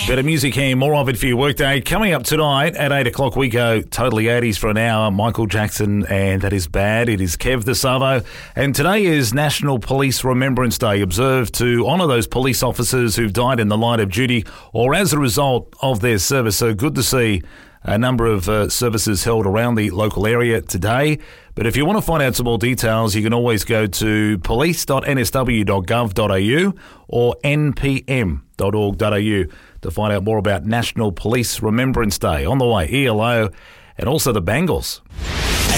Bit of music here, more of it for your workday. Coming up tonight at 8 o'clock, we go totally 80s for an hour. Michael Jackson, and that is bad. It is Kev the Savo. And today is National Police Remembrance Day, observed to honour those police officers who've died in the line of duty or as a result of their service. So good to see a number of services held around the local area today. But if you want to find out some more details, you can always go to police.nsw.gov.au or npm.org.au to find out more about National Police Remembrance Day. On the way, ELO and also the Bangles.